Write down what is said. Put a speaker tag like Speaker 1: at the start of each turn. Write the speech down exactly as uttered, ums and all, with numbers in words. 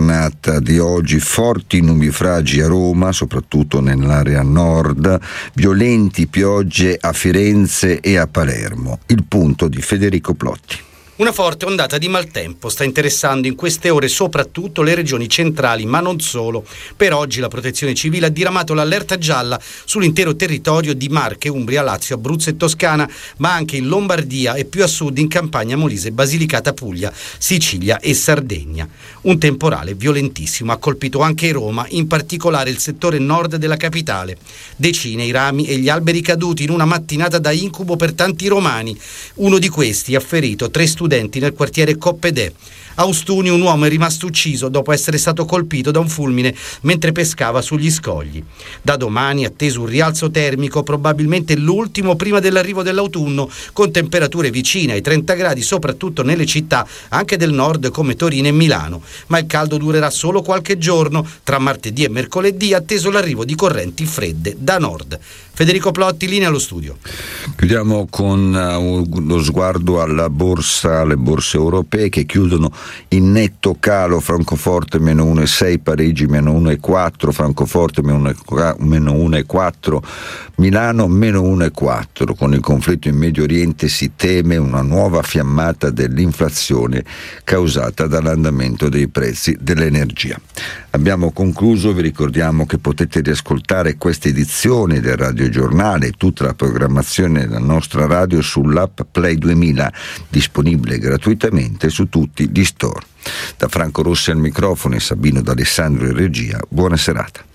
Speaker 1: giornata di oggi, forti nubifragi a Roma, soprattutto nell'area nord, violenti piogge a Firenze e a Palermo. Il punto di Federico Plotti.
Speaker 2: Una forte ondata di maltempo sta interessando in queste ore soprattutto le regioni centrali, ma non solo. Per oggi la Protezione Civile ha diramato l'allerta gialla sull'intero territorio di Marche, Umbria, Lazio, Abruzzo e Toscana, ma anche in Lombardia e più a sud in Campania, Molise, Basilicata, Puglia, Sicilia e Sardegna. Un temporale violentissimo ha colpito anche Roma, in particolare il settore nord della capitale. Decine i rami e gli alberi caduti in una mattinata da incubo per tanti romani. Uno di questi ha ferito tre studenti nel quartiere Coppedè. A Ustuni un uomo è rimasto ucciso dopo essere stato colpito da un fulmine mentre pescava sugli scogli. Da domani è atteso un rialzo termico, probabilmente l'ultimo prima dell'arrivo dell'autunno, con temperature vicine ai trenta gradi soprattutto nelle città anche del nord come Torino e Milano. Ma il caldo durerà solo qualche giorno. Tra martedì e mercoledì è atteso l'arrivo di correnti fredde da nord. Federico Plotti, linea allo studio.
Speaker 1: Chiudiamo con uh, lo sguardo alla borsa, alle borse europee che chiudono in netto calo. Francoforte meno uno virgola sei, Parigi meno uno virgola quattro, Francoforte meno uno virgola quattro, Milano meno uno virgola quattro. Con il conflitto in Medio Oriente si teme una nuova fiammata dell'inflazione causata dall'andamento dei prezzi dell'energia. Abbiamo concluso, vi ricordiamo che potete riascoltare questa edizione del Radio Giornale e tutta la programmazione della nostra radio sull'app Play duemila, disponibile gratuitamente su tutti gli store. Da Franco Rossi al microfono e Sabino D'Alessandro in regia, buona serata.